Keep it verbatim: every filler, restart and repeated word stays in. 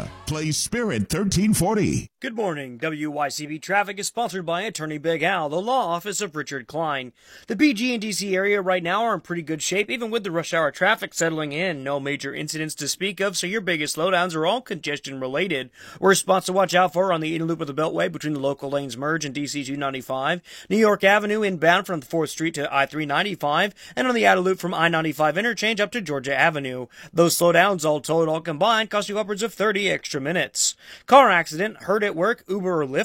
area. Play Spirit thirteen forty. Good morning. W Y C B Traffic is sponsored by Attorney Big Al, the law office of Richard Klein. The B G and D C area right now are in pretty good shape, even with the rush hour traffic settling in. No major incidents to speak of, so your biggest slowdowns are all congestion related. Worst spots to watch out for are on the inner loop of the Beltway between the local lanes merge and D C two ninety-five, New York Avenue inbound from fourth Street to I three ninety-five, and on the outer loop from I ninety-five interchange up to Georgia Avenue. Those slowdowns all told, all combined, cost you upwards of thirty extra minutes. Car accident, hurt at work, Uber or Lyft.